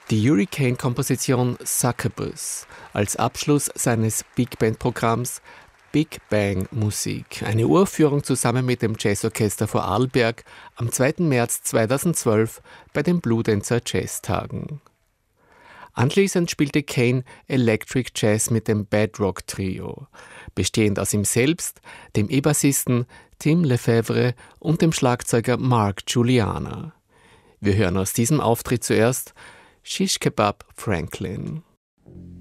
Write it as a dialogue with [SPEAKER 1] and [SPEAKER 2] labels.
[SPEAKER 1] Die Hurricane-Komposition Succubus als Abschluss seines Big-Band-Programms Big Bang Musik, eine Uraufführung zusammen mit dem Jazzorchester Vorarlberg am 2. März 2012 bei den Bludenzer Jazztagen. Anschließend spielte Kane Electric Jazz mit dem Bedrock Trio, bestehend aus ihm selbst, dem E-Bassisten Tim Lefevre und dem Schlagzeuger Mark Juliana. Wir hören aus diesem Auftritt zuerst Shish Kebab Franklin.